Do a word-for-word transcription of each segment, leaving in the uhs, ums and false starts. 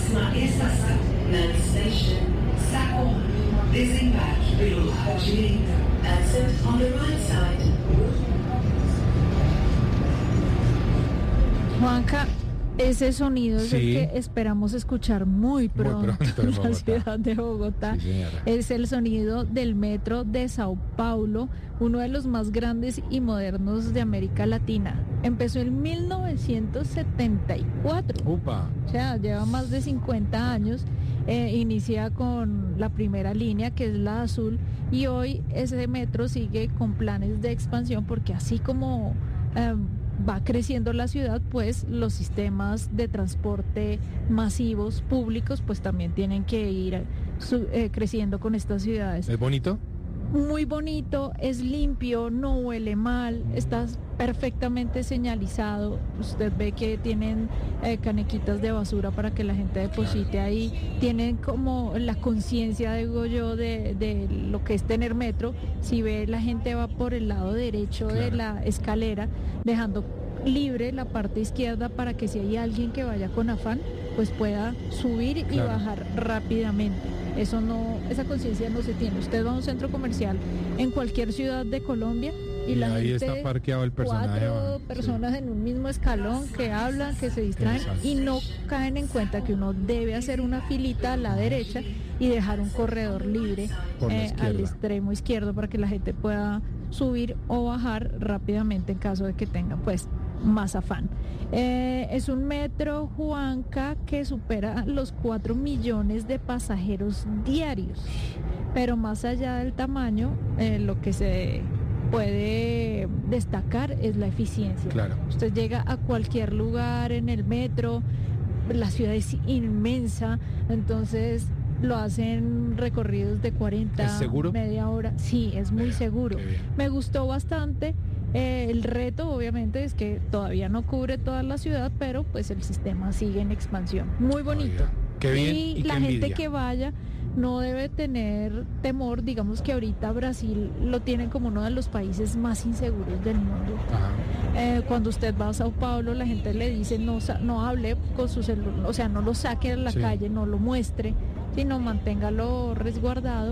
próxima estação, Nantes Station, Sacon, desembarque pelo lado direito. Exit on the right side. Juanca, ese sonido es Sí. el que esperamos escuchar muy pronto, Muy pronto en en la Bogotá. ciudad de Bogotá. Sí, señora. Es el sonido del metro de Sao Paulo, uno de los más grandes y modernos de América Latina. Empezó en mil novecientos setenta y cuatro. Upa. O sea, lleva más de cincuenta años, eh, inicia con la primera línea, que es la azul, y hoy ese metro sigue con planes de expansión, porque así como eh, va creciendo la ciudad, pues los sistemas de transporte masivos, públicos, pues también tienen que ir su- eh, creciendo con estas ciudades. ¿Es bonito? Muy bonito, es limpio, no huele mal, está perfectamente señalizado. Usted ve que tienen eh, canequitas de basura para que la gente deposite ahí. Tienen como la conciencia, digo yo, de, de lo que es tener metro. Si ve, la gente va por el lado derecho de Claro. la escalera, dejando libre la parte izquierda para que si hay alguien que vaya con afán, pues pueda subir y Claro. bajar rápidamente. Eso no, esa conciencia no se tiene. Usted va a un centro comercial en cualquier ciudad de Colombia y, Y la ahí gente, está parqueado el personaje cuatro abajo, sí. personas en un mismo escalón que hablan, que se distraen Exacto. y no caen en cuenta que uno debe hacer una filita a la derecha y dejar un corredor libre Por la eh, al izquierda. extremo izquierdo para que la gente pueda subir o bajar rápidamente en caso de que tenga pues más afán. Eh, es un metro, Juanca, que supera los cuatro millones de pasajeros diarios, pero más allá del tamaño, eh, lo que se puede destacar es la eficiencia. Claro. Usted llega a cualquier lugar en el metro, la ciudad es inmensa, entonces lo hacen recorridos de cuarenta, ¿Es seguro? media hora. Sí, es muy Vea, seguro. qué bien. Me gustó bastante. Eh, el reto, obviamente, es que todavía no cubre toda la ciudad, pero pues el sistema sigue en expansión. Muy bonito. Oiga, qué bien y, y la qué gente envidia. que vaya no debe tener temor. Digamos que ahorita Brasil lo tienen como uno de los países más inseguros del mundo. Ajá. Eh, cuando usted va a Sao Paulo, la gente le dice no, sa- no hable con su celular, o sea, no lo saque a la Sí. calle, no lo muestre, sino manténgalo resguardado.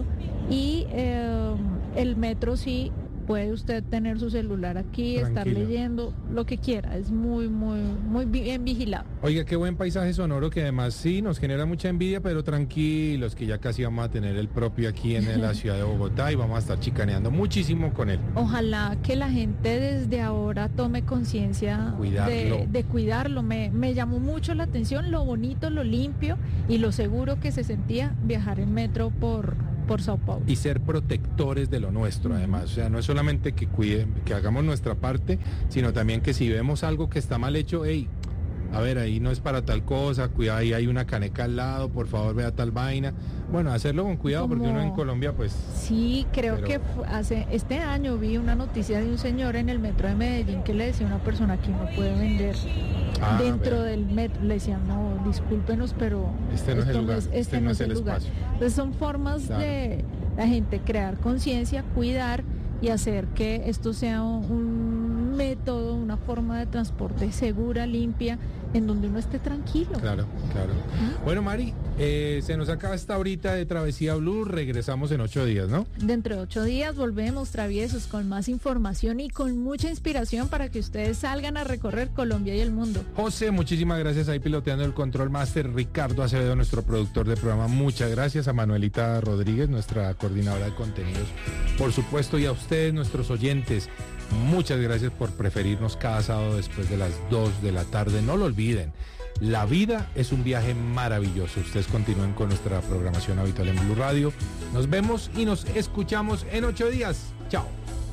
Y eh, el metro sí puede usted tener su celular aquí, estar Tranquilo. leyendo lo que quiera. Es muy, muy, muy bien vigilado. Oiga, qué buen paisaje sonoro que además sí nos genera mucha envidia, pero tranquilos que ya casi vamos a tener el propio aquí en la ciudad de Bogotá y vamos a estar chicaneando muchísimo con él. Ojalá que la gente desde ahora tome conciencia Cuidarlo. de, de cuidarlo. Me, me llamó mucho la atención lo bonito, lo limpio y lo seguro que se sentía viajar en metro por, por Sao Paulo. Y ser protectores de lo nuestro, además. O sea, no es solamente que cuiden, que hagamos nuestra parte, sino también que si vemos algo que está mal hecho, hey, a ver, ahí no es para tal cosa, cuidado, ahí hay una caneca al lado, por favor vea tal vaina. Bueno, hacerlo con cuidado porque Como- uno en Colombia, pues, Sí, creo Pero- que fu- hace este año vi una noticia de un señor en el metro de Medellín que le decía a una persona que no puede vender Ah, dentro vea. del metro. Le decían, no, discúlpenos, pero Este no es el esto lugar, este no es el lugar. espacio. Entonces son formas Claro. de la gente crear conciencia, cuidar y hacer que esto sea un, un método, una forma de transporte segura, limpia, en donde uno esté tranquilo. Claro, claro. Bueno, Mari, eh, se nos acaba esta horita de Travesía Blue, regresamos en ocho días, ¿no? Dentro de ocho días volvemos, traviesos, con más información y con mucha inspiración para que ustedes salgan a recorrer Colombia y el mundo. José, muchísimas gracias ahí piloteando el Control Master. Ricardo Acevedo, nuestro productor de programa, muchas gracias. A Manuelita Rodríguez, nuestra coordinadora de contenidos, por supuesto, y a ustedes, nuestros oyentes, muchas gracias por preferirnos cada sábado después de las dos de la tarde. No lo olviden, la vida es un viaje maravilloso. Ustedes continúen con nuestra programación habitual en Blue Radio. Nos vemos y nos escuchamos en ocho días. Chao.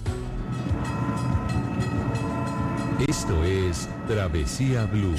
Esto es Travesía Blue.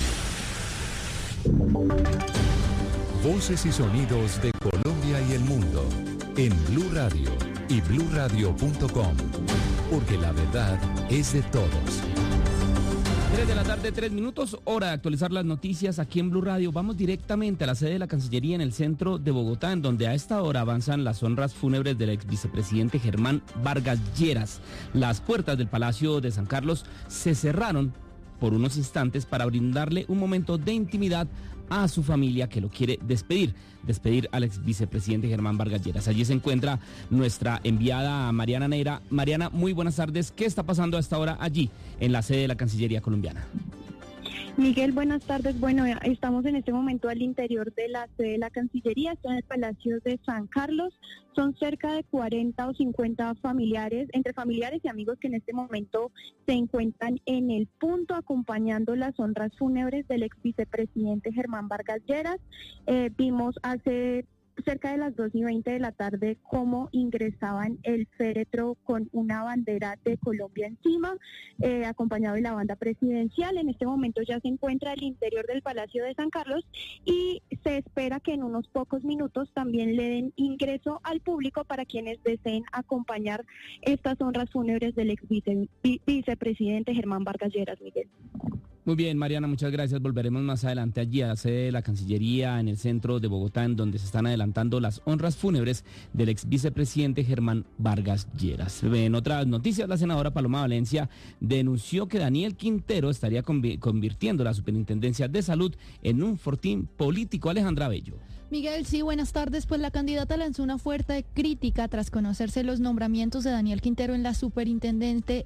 Voces y sonidos de Colombia y el mundo en Blue Radio y blue radio punto com, porque la verdad es de todos. tres de la tarde, tres minutos, hora de actualizar las noticias aquí en Blue Radio. Vamos directamente a la sede de la Cancillería en el centro de Bogotá, en donde a esta hora avanzan las honras fúnebres del ex vicepresidente Germán Vargas Lleras. Las puertas del Palacio de San Carlos se cerraron por unos instantes para brindarle un momento de intimidad a su familia que lo quiere despedir, despedir al ex vicepresidente Germán Vargas Lleras. Allí se encuentra nuestra enviada Mariana Neira. Mariana, muy buenas tardes. ¿Qué está pasando a esta hora allí en la sede de la Cancillería colombiana? Miguel, buenas tardes. Bueno, estamos en este momento al interior de la sede de la Cancillería, está en el Palacio de San Carlos. Son cerca de cuarenta o cincuenta familiares, entre familiares y amigos que en este momento se encuentran en el punto acompañando las honras fúnebres del ex vicepresidente Germán Vargas Lleras. Eh, vimos hace cerca de las dos y veinte de la tarde cómo ingresaban el féretro con una bandera de Colombia encima, eh, acompañado de la banda presidencial. En este momento ya se encuentra al interior del Palacio de San Carlos y se espera que en unos pocos minutos también le den ingreso al público para quienes deseen acompañar estas honras fúnebres del ex vice, vicepresidente Germán Vargas Lleras, Miguel. Muy bien, Mariana, muchas gracias. Volveremos más adelante allí a la sede de la Cancillería en el centro de Bogotá, en donde se están adelantando las honras fúnebres del ex vicepresidente Germán Vargas Lleras. En otras noticias, la senadora Paloma Valencia denunció que Daniel Quintero estaría conv- convirtiendo la Superintendencia de Salud en un fortín político. Alejandra Bello. Miguel, sí, buenas tardes. Pues la candidata lanzó una fuerte crítica tras conocerse los nombramientos de Daniel Quintero en la Superintendencia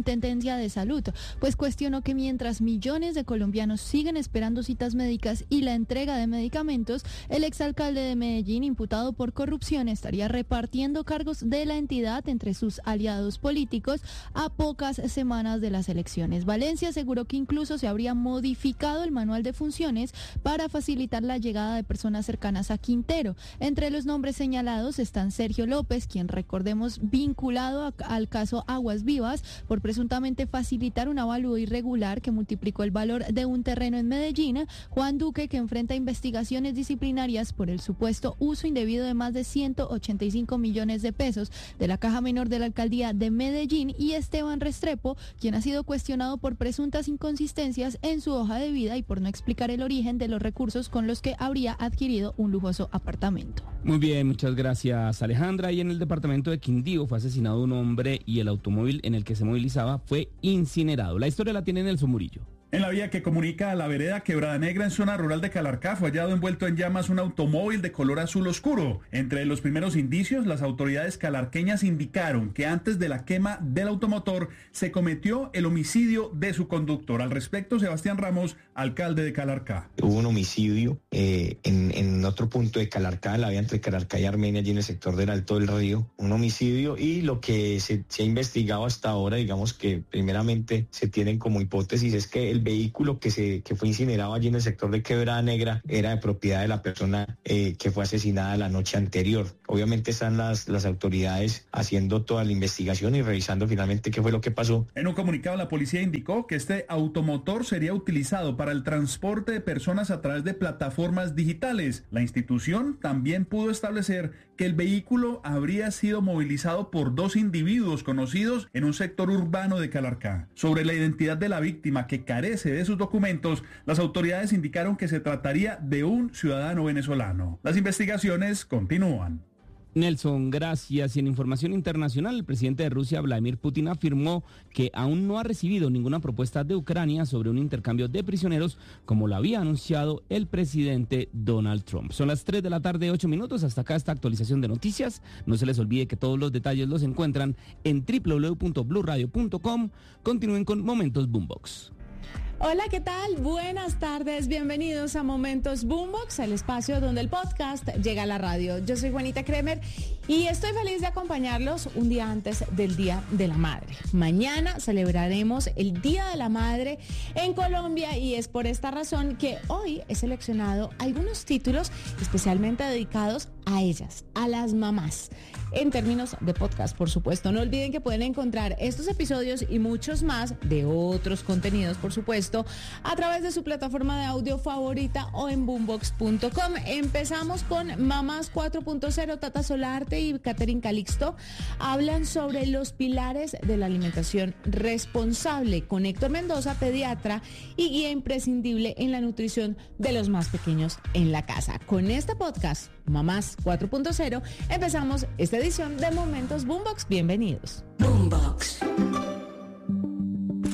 de Salud, pues cuestionó que mientras millones de colombianos siguen esperando citas médicas y la entrega de medicamentos, el exalcalde de Medellín, imputado por corrupción, estaría repartiendo cargos de la entidad entre sus aliados políticos a pocas semanas de las elecciones. Valencia aseguró que incluso se habría modificado el manual de funciones para facilitar la llegada de personas cercanas a Quintero. Entre los nombres señalados están Sergio López, quien recordemos vinculado a, al caso Aguas Vivas por presuntamente facilitar un avalúo irregular que multiplicó el valor de un terreno en Medellín, Juan Duque, que enfrenta investigaciones disciplinarias por el supuesto uso indebido de más de ciento ochenta y cinco millones de pesos de la caja menor de la alcaldía de Medellín, y Esteban Restrepo, quien ha sido cuestionado por presuntas inconsistencias en su hoja de vida y por no explicar el origen de los recursos con los que habría adquirido un lujoso apartamento. Muy bien, muchas gracias, Alejandra. Y en el departamento de Quindío fue asesinado un hombre y el automóvil en el que se movilizaba fue incinerado. La historia la tiene Nelson Murillo. En la vía que comunica a la vereda Quebrada Negra en zona rural de Calarcá fue hallado envuelto en llamas un automóvil de color azul oscuro. Entre los primeros indicios, las autoridades calarqueñas indicaron que antes de la quema del automotor se cometió el homicidio de su conductor. Al respecto, Sebastián Ramos, alcalde de Calarcá. Hubo un homicidio eh, en, en otro punto de Calarcá, la vía entre Calarcá y Armenia, allí en el sector del Alto del Río. Un homicidio, y lo que se, se ha investigado hasta ahora, digamos que primeramente se tienen como hipótesis, es que el El vehículo que se que fue incinerado allí en el sector de Quebrada Negra era de propiedad de la persona eh, que fue asesinada la noche anterior. Obviamente están las, las autoridades haciendo toda la investigación y revisando finalmente qué fue lo que pasó. En un comunicado, la policía indicó que este automotor sería utilizado para el transporte de personas a través de plataformas digitales. La institución también pudo establecer que el vehículo habría sido movilizado por dos individuos conocidos en un sector urbano de Calarcá. Sobre la identidad de la víctima, que carece de sus documentos, las autoridades indicaron que se trataría de un ciudadano venezolano. Las investigaciones continúan. Nelson, gracias. Y en información internacional, el presidente de Rusia, Vladimir Putin, afirmó que aún no ha recibido ninguna propuesta de Ucrania sobre un intercambio de prisioneros, como lo había anunciado el presidente Donald Trump. Son las tres de la tarde, ocho minutos. Hasta acá esta actualización de noticias. No se les olvide que todos los detalles los encuentran en doble u doble u doble u punto blue radio punto com. Continúen con Momentos Boombox. Hola, ¿qué tal? Buenas tardes, bienvenidos a Momentos Boombox, el espacio donde el podcast llega a la radio. Yo soy Juanita Kremer y estoy feliz de acompañarlos un día antes del Día de la Madre. Mañana celebraremos el Día de la Madre en Colombia y es por esta razón que hoy he seleccionado algunos títulos especialmente dedicados a ellas, a las mamás, en términos de podcast, por supuesto. No olviden que pueden encontrar estos episodios y muchos más de otros contenidos, por supuesto, a través de su plataforma de audio favorita o en boombox punto com. Empezamos con Mamás cuatro punto cero. Tata Solarte y Catherine Calixto hablan sobre los pilares de la alimentación responsable con Héctor Mendoza, pediatra y guía imprescindible en la nutrición de los más pequeños en la casa. Con este podcast, Mamás cuatro punto cero, empezamos esta edición de Momentos Boombox. Bienvenidos. Boombox.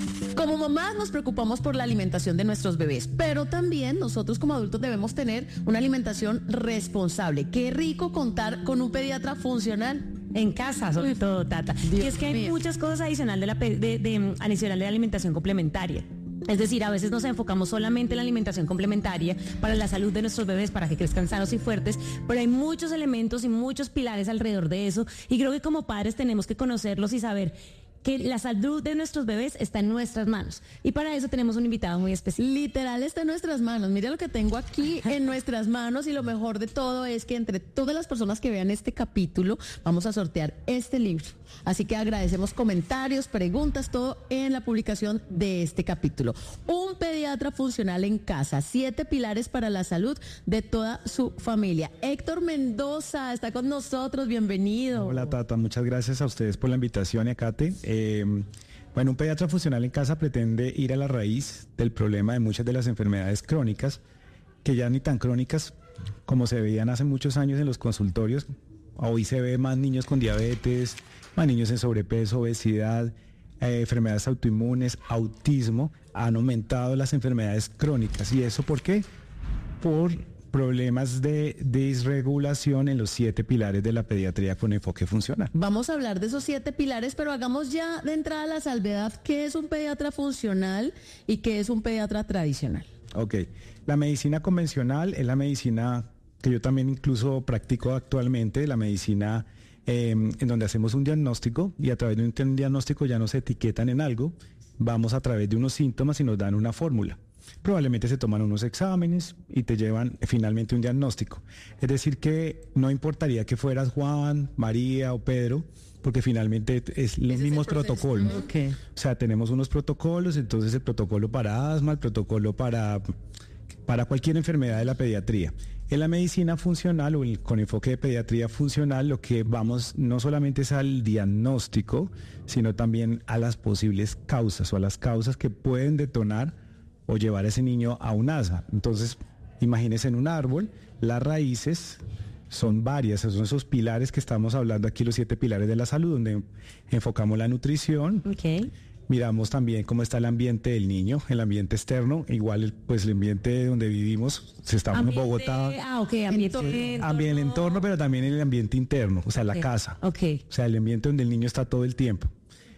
Como mamás nos preocupamos por la alimentación de nuestros bebés, pero también nosotros como adultos debemos tener una alimentación responsable. Qué rico contar con un pediatra funcional. En casa, sobre todo, Tata. Dios y es que hay mío. muchas cosas adicionales de la pe- de, de, adicional de la alimentación complementaria. Es decir, a veces nos enfocamos solamente en la alimentación complementaria para la salud de nuestros bebés, para que crezcan sanos y fuertes, pero hay muchos elementos y muchos pilares alrededor de eso, y creo que como padres tenemos que conocerlos y saber que la salud de nuestros bebés está en nuestras manos. Y para eso tenemos un invitado muy especial. Literal está en nuestras manos. Mira lo que tengo aquí en nuestras manos, y lo mejor de todo es que entre todas las personas que vean este capítulo vamos a sortear este libro. Así que agradecemos comentarios, preguntas, todo en la publicación de este capítulo. Un pediatra funcional en casa, siete pilares para la salud de toda su familia. Héctor Mendoza está con nosotros, bienvenido. Hola Tata, muchas gracias a ustedes por la invitación y a Kate. Eh, bueno, un pediatra funcional en casa pretende ir a la raíz del problema de muchas de las enfermedades crónicas, que ya ni tan crónicas como se veían hace muchos años en los consultorios. Hoy se ve más niños con diabetes, más niños en sobrepeso, obesidad, eh, enfermedades autoinmunes, autismo. Han aumentado las enfermedades crónicas. ¿Y eso por qué? Por problemas de disregulación en los siete pilares de la pediatría con enfoque funcional. Vamos a hablar de esos siete pilares, pero hagamos ya de entrada la salvedad. ¿Qué es un pediatra funcional y qué es un pediatra tradicional? Ok, la medicina convencional es la medicina que yo también incluso practico actualmente, la medicina eh, en donde hacemos un diagnóstico, y a través de un diagnóstico ya nos etiquetan en algo, vamos a través de unos síntomas y nos dan una fórmula. Probablemente se toman unos exámenes y te llevan finalmente un diagnóstico. Es decir, que no importaría que fueras Juan, María o Pedro, porque finalmente es los mismos protocolos. Okay. O sea, tenemos unos protocolos, entonces el protocolo para asma, el protocolo para, para cualquier enfermedad de la pediatría. En la medicina funcional o el, con enfoque de pediatría funcional, lo que vamos no solamente es al diagnóstico, sino también a las posibles causas o a las causas que pueden detonar o llevar a ese niño a un asma. Entonces, imagínense en un árbol, las raíces son varias, son esos pilares que estamos hablando aquí, los siete pilares de la salud, donde enfocamos la nutrición. Okay. Miramos también cómo está el ambiente del niño, el ambiente externo, igual el, pues el ambiente donde vivimos, si estamos Ambiente, en Bogotá. Ah, ok, ambiente. Eh, ambiente, el entorno, pero también el ambiente interno, o sea, Okay. la casa. Ok. O sea, el ambiente donde el niño está todo el tiempo.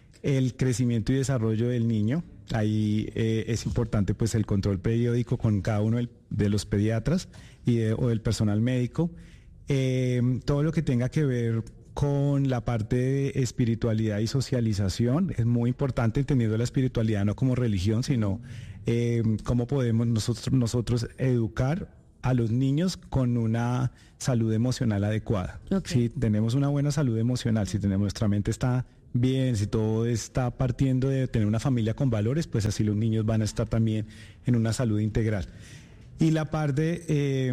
El crecimiento y desarrollo del niño, ahí eh, es importante pues el control periódico con cada uno del, de los pediatras y de, o del personal médico. Eh, todo lo que tenga que ver con la parte de espiritualidad y socialización es muy importante, entendiendo la espiritualidad no como religión, sino eh, cómo podemos nosotros, nosotros educar a los niños con una salud emocional adecuada. Okay. Si tenemos una buena salud emocional, si tenemos, nuestra mente está bien, si todo está partiendo de tener una familia con valores, pues así los niños van a estar también en una salud integral. Y la parte eh,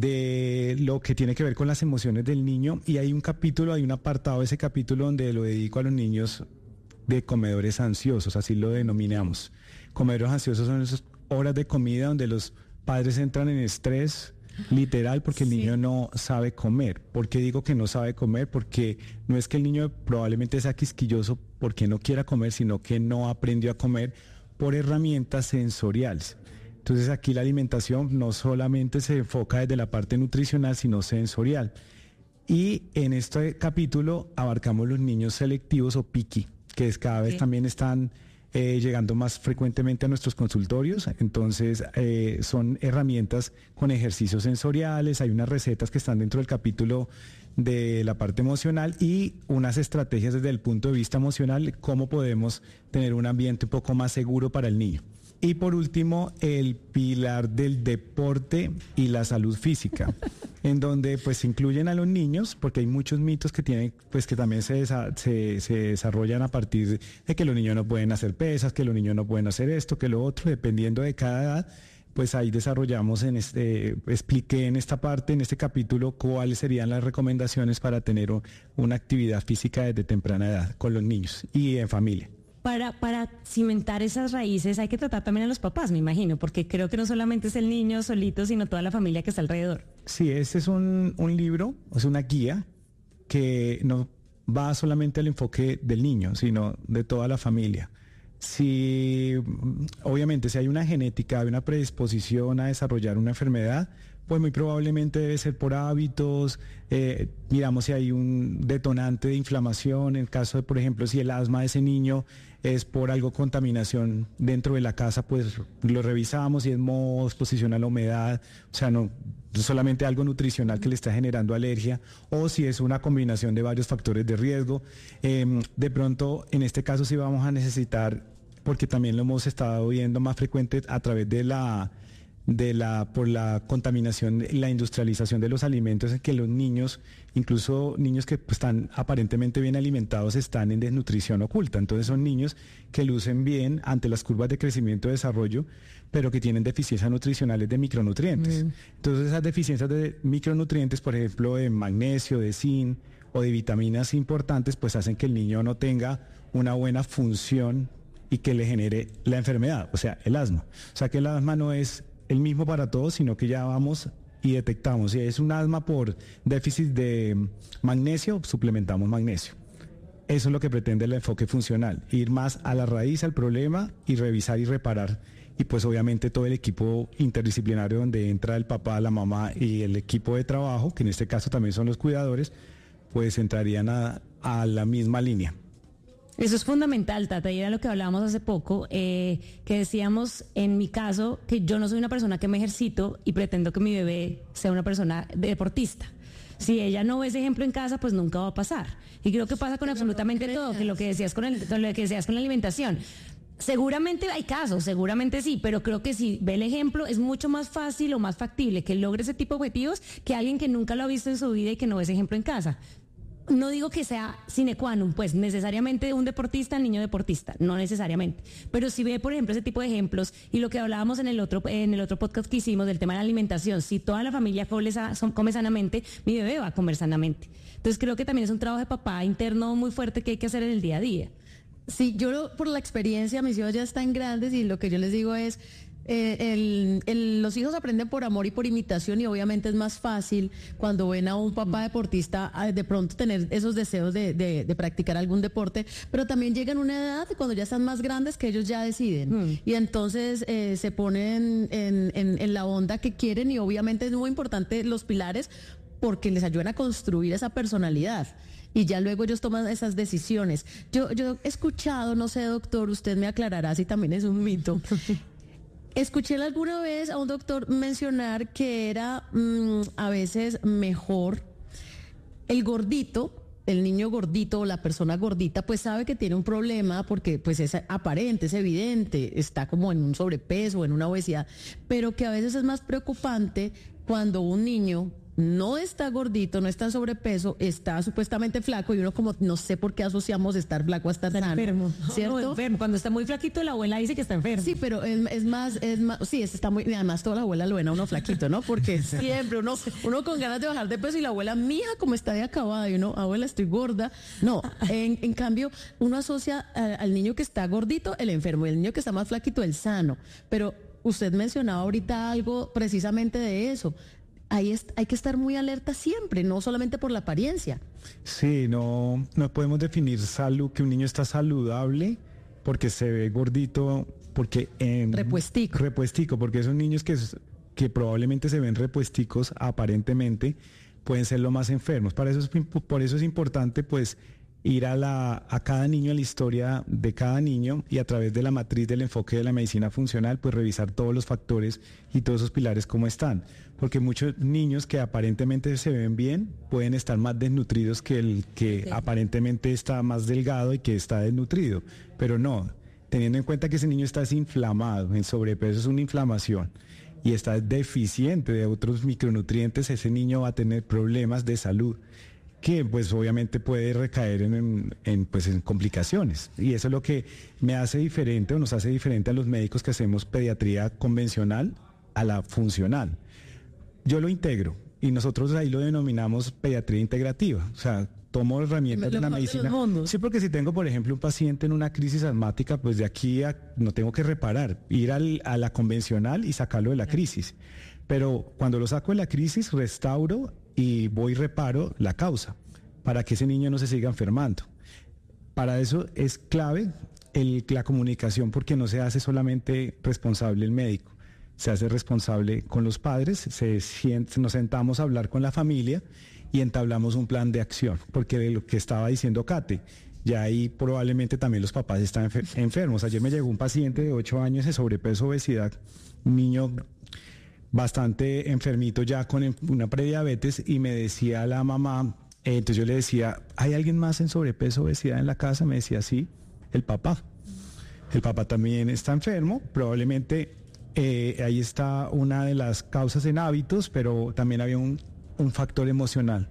de lo que tiene que ver con las emociones del niño, y hay un capítulo, hay un apartado de ese capítulo donde lo dedico a los niños de comedores ansiosos, así lo denominamos. Comedores ansiosos son esas horas de comida donde los padres entran en estrés literal porque el Sí. niño no sabe comer. ¿Por qué digo que no sabe comer? Porque no es que el niño probablemente sea quisquilloso porque no quiera comer, sino que no aprendió a comer por herramientas sensoriales. Entonces aquí la alimentación no solamente se enfoca desde la parte nutricional, sino sensorial. Y en este capítulo abarcamos los niños selectivos o picky, que es cada vez Sí. también están eh, llegando más frecuentemente a nuestros consultorios. Entonces eh, son herramientas con ejercicios sensoriales, hay unas recetas que están dentro del capítulo de la parte emocional y unas estrategias desde el punto de vista emocional, cómo podemos tener un ambiente un poco más seguro para el niño. Y por último, el pilar del deporte y la salud física, en donde pues se incluyen a los niños, porque hay muchos mitos que tienen, pues que también se, desa- se, se desarrollan a partir de que los niños no pueden hacer pesas, que los niños no pueden hacer esto, que lo otro, dependiendo de cada edad. Pues ahí desarrollamos, en este, expliqué en esta parte, en este capítulo, cuáles serían las recomendaciones para tener o- una actividad física desde temprana edad con los niños y en familia. Para, para cimentar esas raíces hay que tratar también a los papás, me imagino, porque creo que no solamente es el niño solito, sino toda la familia que está alrededor. Sí, este es un, un libro, es una guía que no va solamente al enfoque del niño, sino de toda la familia. Si, obviamente, si hay una genética, hay una predisposición a desarrollar una enfermedad, pues muy probablemente debe ser por hábitos, eh, miramos si hay un detonante de inflamación, en el caso de, por ejemplo, si el asma de ese niño es por algo contaminación dentro de la casa, pues lo revisamos, si es moho, exposición a la humedad, o sea, no solamente algo nutricional que le está generando alergia, o si es una combinación de varios factores de riesgo. Eh, de pronto, en este caso sí vamos a necesitar, porque también lo hemos estado viendo más frecuente a través de la... de la por la contaminación y la industrialización de los alimentos, en que los niños, incluso niños que pues, están aparentemente bien alimentados, están en desnutrición oculta. Entonces son niños que lucen bien ante las curvas de crecimiento y desarrollo, pero que tienen deficiencias nutricionales de micronutrientes. Mm. Entonces esas deficiencias de micronutrientes, por ejemplo, de magnesio, de zinc o de vitaminas importantes, pues hacen que el niño no tenga una buena función y que le genere la enfermedad, o sea, el asma. O sea, que el asma no es el mismo para todos, sino que ya vamos y detectamos. Si es un asma por déficit de magnesio, suplementamos magnesio. Eso es lo que pretende el enfoque funcional, ir más a la raíz, al problema y revisar y reparar. Y pues obviamente todo el equipo interdisciplinario donde entra el papá, la mamá y el equipo de trabajo, que en este caso también son los cuidadores, pues entrarían a, a la misma línea. Eso es fundamental, Tata, y era lo que hablábamos hace poco, eh, que decíamos, en mi caso, que yo no soy una persona que me ejercito y pretendo que mi bebé sea una persona deportista. Si ella no ve ese ejemplo en casa, pues nunca va a pasar. Y creo que pasa con absolutamente todo, que lo que decías con, el, con lo que decías con la alimentación. Seguramente hay casos, seguramente sí, pero creo que si ve el ejemplo es mucho más fácil o más factible que logre ese tipo de objetivos que alguien que nunca lo ha visto en su vida y que no ve ese ejemplo en casa. No digo que sea sine qua non, pues necesariamente un deportista, niño deportista, no necesariamente. Pero si ve, por ejemplo, ese tipo de ejemplos y lo que hablábamos en el otro en el otro podcast que hicimos del tema de la alimentación, si toda la familia come sanamente, mi bebé va a comer sanamente. Entonces creo que también es un trabajo de papá interno muy fuerte que hay que hacer en el día a día. Sí, yo por la experiencia, mis hijos ya están grandes y lo que yo les digo es... Eh, el, el, los hijos aprenden por amor y por imitación y obviamente es más fácil cuando ven a un papá deportista de pronto tener esos deseos de, de, de practicar algún deporte, pero también llegan a una edad cuando ya están más grandes que ellos ya deciden mm. y entonces eh, se ponen en, en, en la onda que quieren y obviamente es muy importante los pilares porque les ayudan a construir esa personalidad. Y ya luego ellos toman esas decisiones. Yo, yo he escuchado, no sé, doctor, usted me aclarará si también es un mito. Escuché alguna vez a un doctor mencionar que era mmm, a veces mejor el gordito, el niño gordito o la persona gordita, pues sabe que tiene un problema porque pues es aparente, es evidente, está como en un sobrepeso o en una obesidad, pero que a veces es más preocupante cuando un niño no está gordito, no está en sobrepeso, está supuestamente flaco y uno como no sé por qué asociamos estar flaco a estar está sano, enfermo, ¿cierto? No, enfermo. Cuando está muy flaquito la abuela dice que está enfermo. Sí, pero es, es más, es más, sí, es, está muy, además toda la abuela lo ven a uno flaquito, ¿no? Porque siempre uno, uno con ganas de bajar de peso y la abuela, mija, como está de acabada, y uno, abuela, estoy gorda. No, en, en cambio, uno asocia a, al niño que está gordito, el enfermo, y el niño que está más flaquito, el sano. Pero usted mencionaba ahorita algo precisamente de eso. Ahí es, hay que estar muy alerta siempre, no solamente por la apariencia. Sí, no, no podemos definir salud, que un niño está saludable porque se ve gordito, porque en repuestico. Repuestico, porque esos niños que, que probablemente se ven repuesticos aparentemente pueden ser los más enfermos. Para eso es, por eso es importante pues ir a, la, a cada niño, a la historia de cada niño y a través de la matriz del enfoque de la medicina funcional, pues revisar todos los factores y todos esos pilares cómo están. Porque muchos niños que aparentemente se ven bien pueden estar más desnutridos que el que okay. aparentemente está más delgado y que está desnutrido. Pero no, teniendo en cuenta que ese niño está desinflamado, en sobrepeso es una inflamación y está deficiente de otros micronutrientes, ese niño va a tener problemas de salud que pues obviamente puede recaer en, en, en, pues, en complicaciones. Y eso es lo que me hace diferente o nos hace diferente a los médicos que hacemos pediatría convencional a la funcional. Yo lo integro y nosotros ahí lo denominamos pediatría integrativa. O sea, tomo herramientas de la medicina. Sí, porque si tengo, por ejemplo, un paciente en una crisis asmática, pues de aquí a, no tengo que reparar, ir al, a la convencional y sacarlo de la crisis. Pero cuando lo saco de la crisis, restauro y voy y reparo la causa para que ese niño no se siga enfermando. Para eso es clave el, la comunicación, porque no se hace solamente responsable el médico, se hace responsable con los padres, se siente, nos sentamos a hablar con la familia y entablamos un plan de acción, porque de lo que estaba diciendo Kate, ya ahí probablemente también los papás están enfer- enfermos. Ayer me llegó un paciente de ocho años de sobrepeso, obesidad, un niño bastante enfermito ya con una prediabetes, y me decía la mamá, eh, entonces yo le decía, ¿hay alguien más en sobrepeso, obesidad en la casa? Me decía, sí, el papá. El papá también está enfermo, probablemente eh, ahí está una de las causas en hábitos, pero también había un, un factor emocional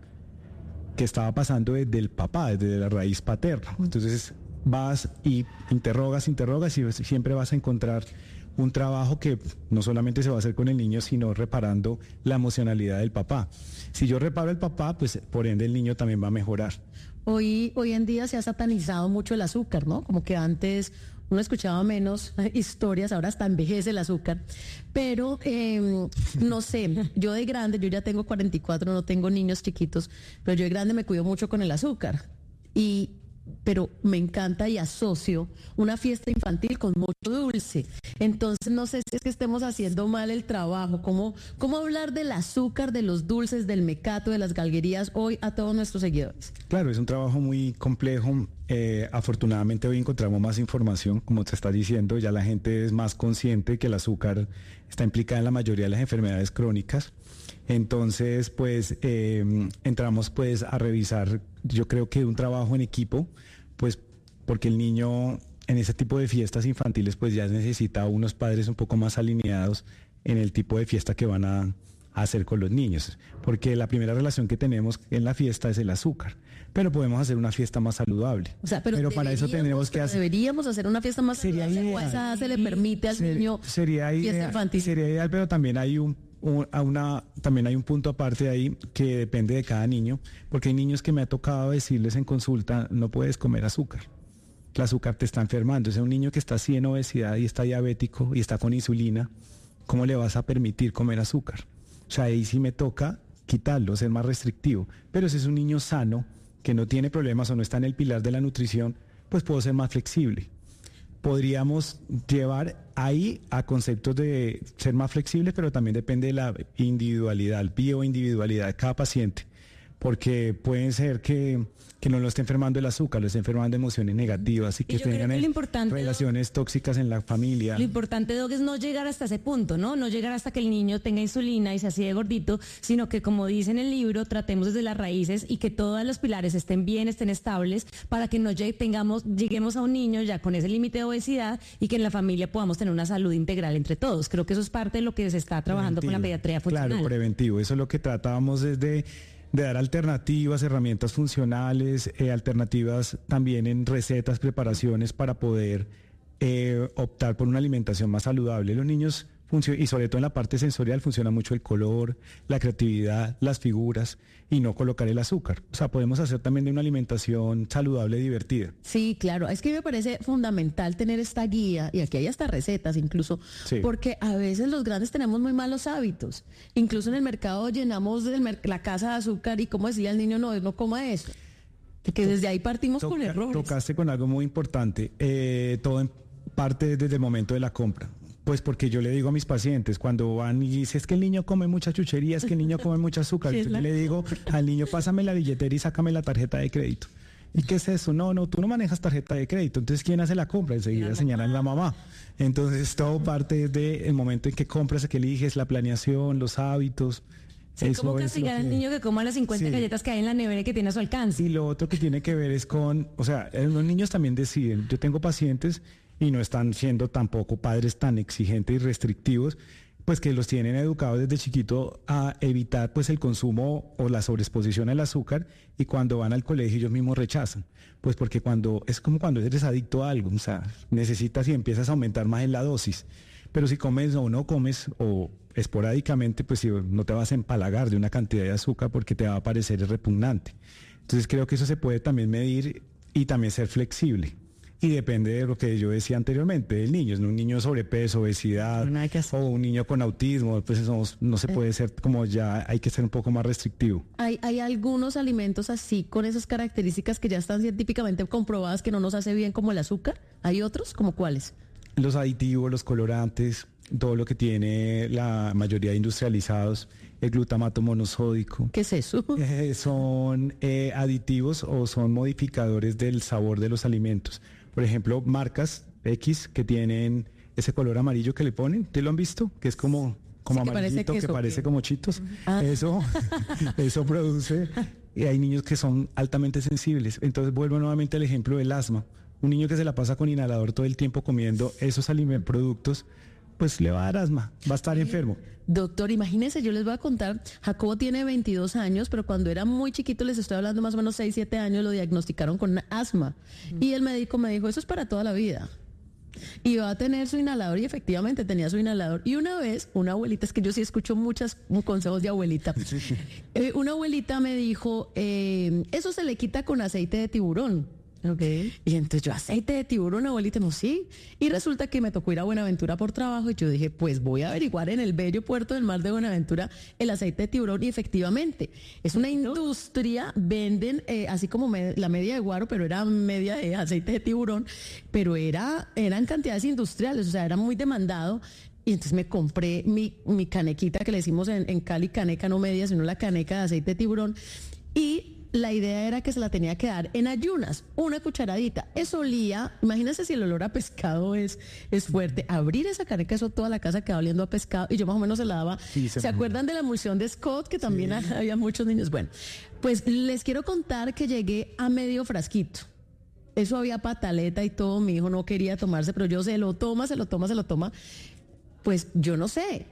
que estaba pasando desde el papá, desde la raíz paterna. Entonces vas y interrogas, interrogas y siempre vas a encontrar un trabajo que no solamente se va a hacer con el niño, sino reparando la emocionalidad del papá. Si yo reparo el papá, pues por ende el niño también va a mejorar. Hoy, hoy en día se ha satanizado mucho el azúcar, ¿no? Como que antes uno escuchaba menos historias, ahora hasta envejece el azúcar. Pero, eh, no sé, yo de grande, yo ya tengo cuarenta y cuatro, no tengo niños chiquitos, pero yo de grande me cuido mucho con el azúcar. Y pero me encanta y asocio una fiesta infantil con mucho dulce. Entonces no sé si es que estemos haciendo mal el trabajo. ¿Cómo, cómo hablar del azúcar, de los dulces, del mecato, de las galguerías hoy a todos nuestros seguidores? Claro, es un trabajo muy complejo. Eh, afortunadamente hoy encontramos más información, como te está diciendo, ya la gente es más consciente que el azúcar está implicada en la mayoría de las enfermedades crónicas. Entonces, pues, eh, entramos pues a revisar, yo creo que un trabajo en equipo, pues, porque el niño en ese tipo de fiestas infantiles, pues ya necesita unos padres un poco más alineados en el tipo de fiesta que van a, a hacer con los niños, porque la primera relación que tenemos en la fiesta es el azúcar, pero podemos hacer una fiesta más saludable. O sea, pero, pero para eso tenemos que hacer... Deberíamos hacer una fiesta más sería saludable. ideal. Esa se le permite al Ser, niño sería fiesta ideal, infantil. Sería ideal, pero también hay un A una, también hay un punto aparte de ahí que depende de cada niño, porque hay niños que me ha tocado decirles en consulta, no puedes comer azúcar, el azúcar te está enfermando. Es un niño que está así en obesidad y está diabético y está con insulina, ¿cómo le vas a permitir comer azúcar? O sea, ahí sí me toca quitarlo, ser más restrictivo, pero si es un niño sano, que no tiene problemas o no está en el pilar de la nutrición, pues puedo ser más flexible. Podríamos llevar ahí a conceptos de ser más flexibles, pero también depende de la individualidad, bioindividualidad de cada paciente, porque pueden ser que, que no lo esté enfermando el azúcar, lo esté enfermando emociones negativas y que Y yo creo tengan que lo importante, relaciones tóxicas en la familia. Lo importante, Doc, es no llegar hasta ese punto, ¿no? No llegar hasta que el niño tenga insulina y sea así de gordito, sino que, como dice en el libro, tratemos desde las raíces y que todos los pilares estén bien, estén estables, para que no llegue- tengamos, lleguemos a un niño ya con ese límite de obesidad y que en la familia podamos tener una salud integral entre todos. Creo que eso es parte de lo que se está trabajando Preventivo. con la pediatría funcional. Claro, preventivo. Eso es lo que tratábamos desde de dar alternativas, herramientas funcionales, eh, alternativas también en recetas, preparaciones para poder eh, optar por una alimentación más saludable. Los niños, funcio- y sobre todo en la parte sensorial, funciona mucho el color, la creatividad, las figuras, y no colocar el azúcar. O sea, podemos hacer también de una alimentación saludable y divertida. Sí, claro. Es que me parece fundamental tener esta guía, y aquí hay hasta recetas incluso, Sí. porque a veces los grandes tenemos muy malos hábitos. Incluso en el mercado llenamos del mer- la casa de azúcar y como decía al niño, no, no coma eso. Porque desde ahí partimos con Toca- errores. Tocaste con algo muy importante. Eh, todo en parte desde el momento de la compra. Pues porque yo le digo a mis pacientes, cuando van y dicen, es que el niño come mucha chuchería, es que el niño come mucha azúcar, Sí, es yo la- le digo al niño, pásame la billetera y sácame la tarjeta de crédito. ¿Y qué es eso? No, no, tú no manejas tarjeta de crédito. Entonces, ¿quién hace la compra? Enseguida señalan la mamá. Entonces, todo parte desde el momento en que compras, que eliges, la planeación, los hábitos. Sí, Eso ¿cómo es lo castigar al que- niño que coma las cincuenta Sí. galletas que hay en la nevera y que tiene a su alcance? Y lo otro que tiene que ver es con, o sea, eh, los niños también deciden. Yo tengo pacientes y no están siendo tampoco padres tan exigentes y restrictivos, pues que los tienen educados desde chiquito a evitar pues el consumo o la sobreexposición al azúcar, y cuando van al colegio ellos mismos rechazan. Pues porque cuando es como cuando eres adicto a algo, o sea, necesitas y empiezas a aumentar más en la dosis. Pero si comes o no comes o esporádicamente, pues si no te vas a empalagar de una cantidad de azúcar porque te va a parecer repugnante. Entonces creo que eso se puede también medir y también ser flexible. y depende de lo que yo decía anteriormente, del niño, un niño sobrepeso, obesidad o un niño con autismo, pues eso no se puede ser como ya, hay que ser un poco más restrictivo. Hay, hay algunos alimentos así con esas características que ya están científicamente comprobadas que no nos hace bien, como el azúcar. ¿Hay otros? ¿Como cuáles? Los aditivos, los colorantes, todo lo que tiene la mayoría de industrializados, el glutamato monosódico. ¿Qué es eso? Eh, son eh, aditivos o son modificadores del sabor de los alimentos. Por ejemplo, marcas X que tienen ese color amarillo que le ponen, ¿te lo han visto? Que es como, como sí, que amarillito, parece que parece como chitos. Uh-huh. Ah. Eso, eso produce, y hay niños que son altamente sensibles. Entonces vuelvo nuevamente al ejemplo del asma. Un niño que se la pasa con inhalador todo el tiempo comiendo esos alimentos, productos, pues le va a dar asma, va a estar enfermo. Doctor, imagínense, yo les voy a contar, Jacobo tiene veintidós años, pero cuando era muy chiquito, les estoy hablando más o menos seis, siete años, lo diagnosticaron con asma. Uh-huh. Y el médico me dijo, eso es para toda la vida. Y va a tener su inhalador, y efectivamente tenía su inhalador. Y una vez, una abuelita, es que yo sí escucho muchos consejos de abuelita, eh, una abuelita me dijo, eh, eso se le quita con aceite de tiburón. Okay. Y entonces yo, aceite de tiburón, abuelita, no, sí. Y resulta que me tocó ir a Buenaventura por trabajo y yo dije, pues voy a averiguar en el bello puerto del mar de Buenaventura el aceite de tiburón, y efectivamente es una industria, venden eh, así como me, la media de guaro, pero era media de aceite de tiburón, pero era eran cantidades industriales, o sea, era muy demandado. Y entonces me compré mi, mi canequita, que le decimos en, en Cali caneca, no media, sino la caneca de aceite de tiburón, y la idea era que se la tenía que dar en ayunas, una cucharadita. Eso olía, imagínense si el olor a pescado es, es fuerte. Abrir esa caneca, eso toda la casa quedaba oliendo a pescado, y yo más o menos se la daba. Sí, se ¿Se acuerdan de la emulsión de Scott? Que también sí. Había muchos niños. Bueno, pues les quiero contar que llegué a medio frasquito. Eso había pataleta y todo, mi hijo no quería tomarse, pero yo se lo toma, se lo toma, se lo toma. Pues yo no sé.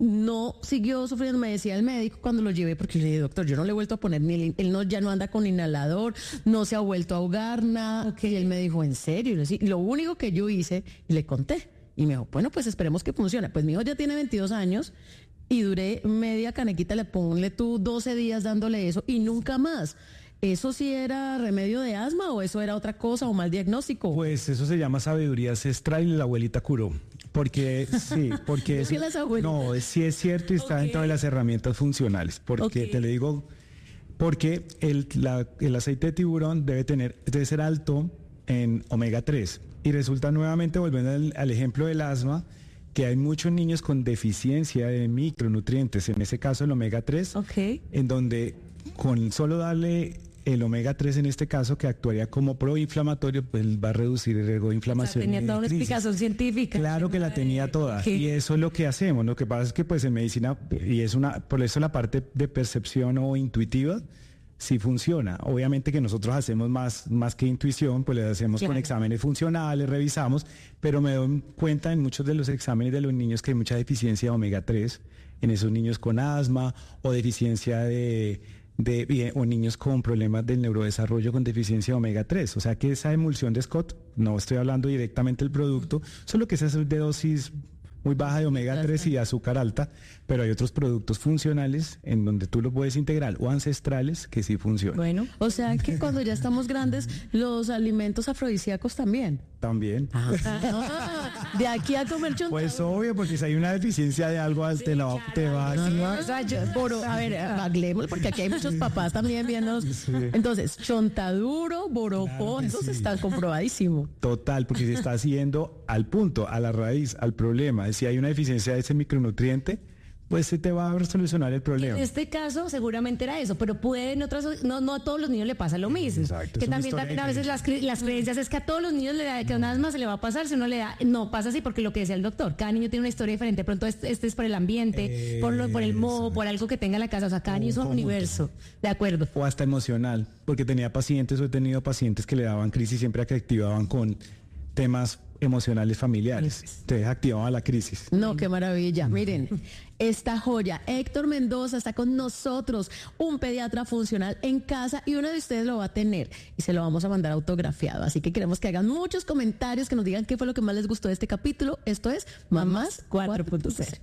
No siguió sufriendo, me decía el médico cuando lo llevé, porque le dije, doctor, yo no le he vuelto a poner, ni él no, ya no anda con inhalador, no se ha vuelto a ahogar, nada. Okay. Y él me dijo, ¿en serio? Y lo único que yo hice, y le conté, y me dijo, bueno, pues esperemos que funcione. Pues mi hijo ya tiene veintidós años, y duré media canequita, le ponle tú doce días dándole eso, y nunca más. ¿Eso sí era remedio de asma o eso era otra cosa o mal diagnóstico? Pues eso se llama sabiduría ancestral, y la abuelita curó. Porque sí, porque es, no, sí es cierto y está okay. dentro de las herramientas funcionales. Porque okay. te le digo, porque el, la, el aceite de tiburón debe tener, debe ser alto en omega tres. Y resulta, nuevamente volviendo al, al ejemplo del asma, que hay muchos niños con deficiencia de micronutrientes, en ese caso el omega tres, okay. en donde con solo darle el omega tres, en este caso, que actuaría como proinflamatorio, pues va a reducir el riesgo de inflamación. O sea, tenía toda una explicación científica. Claro que la tenía toda. ¿Qué? Y eso es lo que hacemos. Lo que pasa es que pues en medicina, y es una, por eso la parte de percepción o intuitiva, sí funciona. Obviamente que nosotros hacemos más, más que intuición, pues le hacemos claro. con exámenes funcionales, revisamos, pero me doy cuenta en muchos de los exámenes de los niños que hay mucha deficiencia de omega tres, en esos niños con asma o deficiencia de... De, o niños con problemas del neurodesarrollo con deficiencia de omega tres. O sea que esa emulsión de Scott, no estoy hablando directamente del producto, solo que esa es de dosis muy baja de omega tres y de azúcar alta, pero hay otros productos funcionales en donde tú lo puedes integrar, o ancestrales, que sí funcionan. Bueno, o sea que cuando ya estamos grandes, los alimentos afrodisíacos también. También. Ah, de aquí a comer chontaduro. Pues obvio, porque si hay una deficiencia de algo, sí, te, la, te va no, no, o sea, yo, boro, a ver, hablemos, porque aquí hay muchos papás también viendo. Sí. Entonces, chontaduro, borojó, claro, eso sí. Está comprobadísimo. Total, porque se está haciendo al punto, a la raíz, al problema. Si hay una deficiencia de ese micronutriente, pues se te va a solucionar el problema. En este caso seguramente era eso, pero puede en otras, no, no a todos los niños le pasa lo mismo. Exacto, que también, también a veces las, las creencias es que a todos los niños le da, que un asma se le va a pasar, si uno le da, no pasa así, porque lo que decía el doctor, cada niño tiene una historia diferente, pronto este, este es por el ambiente, eh, por, lo, por el modo, por algo que tenga en la casa, o sea, cada niño es un universo, de acuerdo. O hasta emocional, porque tenía pacientes o he tenido pacientes que le daban crisis siempre que activaban con temas emocionales familiares. Entonces activaba la crisis. No, qué maravilla. Miren, esta joya, Héctor Mendoza está con nosotros, un pediatra funcional en casa, y uno de ustedes lo va a tener y se lo vamos a mandar autografiado. Así que queremos que hagan muchos comentarios, que nos digan qué fue lo que más les gustó de este capítulo. Esto es Mamás cuatro punto cero.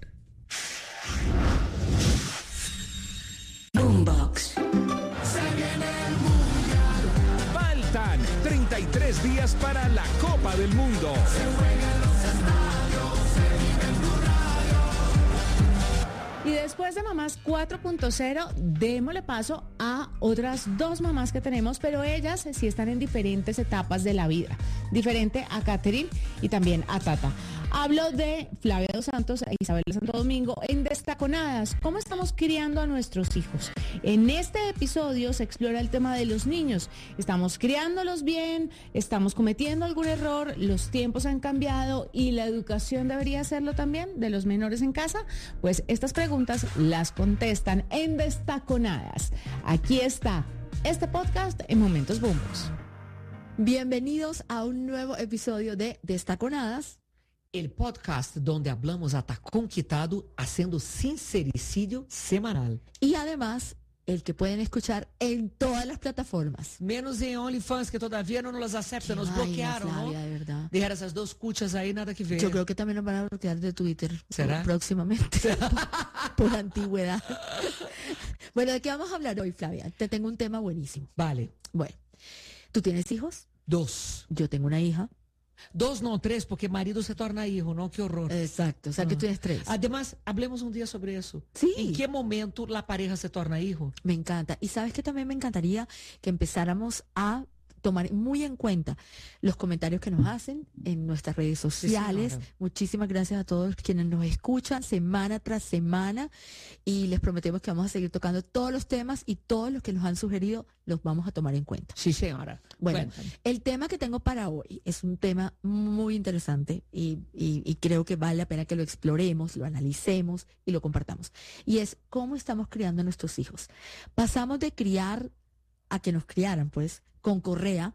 Boombox. Faltan treinta y tres tres días para la Copa del Mundo. Y después de Mamás cuatro punto cero, démosle paso a otras dos mamás que tenemos, pero ellas sí están en diferentes etapas de la vida. Diferente a Catherine y también a Tata. Hablo de Flavia Dos Santos e Isabel Santo Domingo en Destaconadas. ¿Cómo estamos criando a nuestros hijos? En este episodio se explora el tema de los niños. ¿Estamos criándolos bien? ¿Estamos cometiendo algún error? ¿Los tiempos han cambiado y la educación debería hacerlo también de los menores en casa? Pues estas preguntas las contestan en Destaconadas. Aquí está este podcast en Momentos Bombos. Bienvenidos a un nuevo episodio de Destaconadas, el podcast donde hablamos hasta con quitado haciendo sincericidio semanal. Y además, el que pueden escuchar en todas las plataformas. Menos en OnlyFans, que todavía no nos aceptan, nos vaina, bloquearon, Flavia, ¿no? de verdad. Dejar esas dos cuchas ahí, nada que ver. Yo creo que también nos van a bloquear de Twitter. ¿Será? Próximamente. Por antigüedad. Bueno, ¿de qué vamos a hablar hoy, Flavia? Te tengo un tema buenísimo. Vale. Bueno, ¿tú tienes hijos? Dos. Yo tengo una hija. Dos, no, tres, porque marido se torna hijo, ¿no? Qué horror. Exacto, o sea que tú tienes tres. Además, hablemos un día sobre eso. Sí. ¿En qué momento la pareja se torna hijo? Me encanta. Y sabes que también me encantaría que empezáramos a tomar muy en cuenta los comentarios que nos hacen en nuestras redes sociales. Sí, muchísimas gracias a todos quienes nos escuchan semana tras semana y les prometemos que vamos a seguir tocando todos los temas y todos los que nos han sugerido los vamos a tomar en cuenta. Sí, señora. Bueno, Cuéntame. El tema que tengo para hoy es un tema muy interesante y, y, y creo que vale la pena que lo exploremos, lo analicemos y lo compartamos. Y es cómo estamos criando a nuestros hijos. Pasamos de criar a que nos criaran, pues, con correa,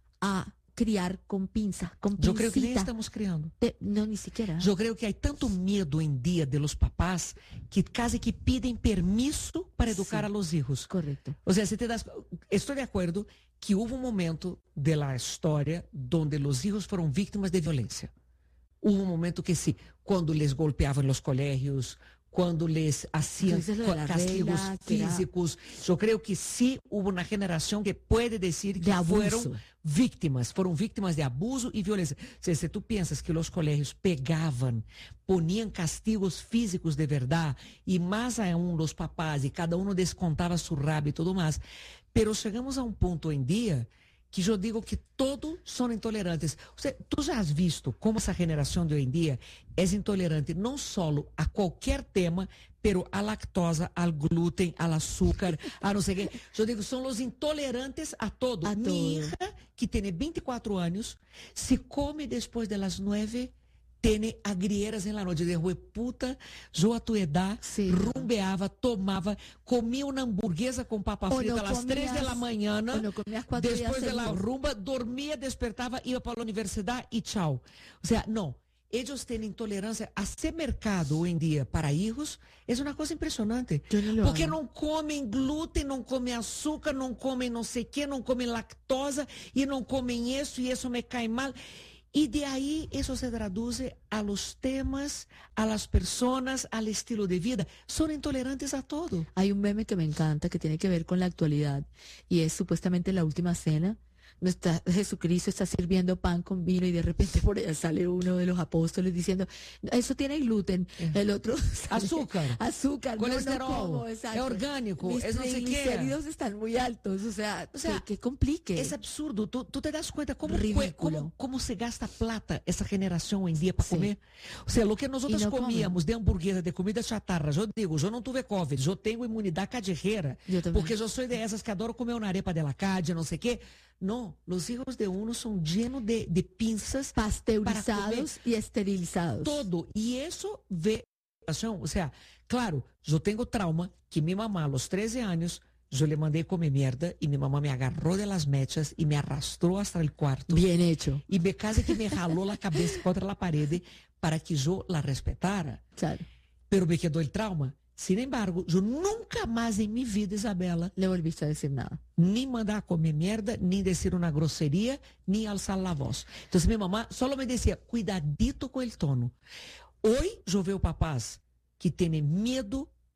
a criar con pinza, con pincita. Yo creo que ni estamos criando. De, no, ni siquiera. Yo creo que hay tanto miedo en día de los papás que casi que piden permiso para educar Sí, a los hijos. Correcto. O sea, si te das, estoy de acuerdo que hubo un momento de la historia donde los hijos fueron víctimas de violencia. Hubo un momento que sí, cuando les golpeaban en los colegios, cuando les hacían Entonces, lo de la castigos regla, que era- físicos. Yo creo que sí hubo una generación que puede decir que De abuso. fueron víctimas, fueron víctimas de abuso y violencia. O sea, si tú piensas que los colegios pegaban, ponían castigos físicos de verdad, y más aún los papás, y cada uno descontaba su rabia y todo más, pero chegamos a un punto en día que yo digo que todos son intolerantes. O sea, tú ya has visto cómo esa generación de hoy en día es intolerante no solo a cualquier tema, pero a lactosa, al gluten, al azúcar, a no sé qué. Yo digo, son los intolerantes a todo. A Mi todo. hija, que tiene veinticuatro años, se come después de las nueve, tiene agrieras en la noche. De puta, yo a tu edad Sí. rumbeaba, tomaba, comía una hamburguesa con papa O frita no a las tres de comías- la mañana. o no comías cuatro días Después de la seguidos. rumba, dormía, despertaba, iba para la universidad y chao. O sea, no. Ellos tienen intolerancia. Hacer mercado hoy en día para hijos es una cosa impresionante. Yo no lo Porque hago. não comem glúten, não comem açúcar, não comem não sei o quê, não comem lactosa e não comem isso e isso me cai mal. Y de ahí eso se traduce a los temas, a las personas, al estilo de vida. Son intolerantes a todo. Hay un meme que me encanta que tiene que ver con la actualidad y es supuestamente la última cena. Nuestra, Jesucristo está sirviendo pan con vino y de repente por allá sale uno de los apóstoles diciendo, eso tiene gluten, el otro sale, Azúcar. azúcar, no, no Colesterol, como, exacto. es orgánico, Mis es no sé qué. triglicéridos están muy altos, o sea, O sea, que, que complique. Es absurdo. ¿Tú, tú te das cuenta cómo, Ridículo. cómo, cómo se gasta plata esa generación hoy en día para Sí. comer? O sea, lo que nosotros Y no comíamos de hamburguesa, de comida chatarra, yo digo, yo no tuve COVID, yo tengo inmunidad callejera. Yo también. Porque yo soy de esas que adoro comer una arepa de la calle, no sé qué. No, los hijos de uno son llenos de, de pinzas Pasteurizados y esterilizados. todo. Y eso ve, o sea, claro, yo tengo trauma que mi mamá a los trece años, yo le mandé comer mierda y mi mamá me agarró de las mechas y me arrastró hasta el cuarto. Bien hecho. Y me casi que me jaló la cabeza contra la pared para que yo la respetara. Claro. Pero me quedó el trauma. Sin embargo, yo nunca más en mi vida, Isabela, Le volviste a decir nada. ni mandar a comer mierda, ni decir una grosería, ni alzar la voz. Entonces mi mamá solo me decía, cuidadito con el tono. Hoy yo veo papás que tienen miedo